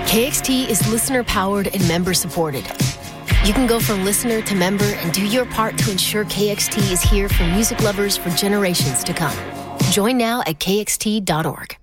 KXT is listener-powered and member-supported. You can go from listener to member and do your part to ensure KXT is here for music lovers for generations to come. Join now at kxt.org.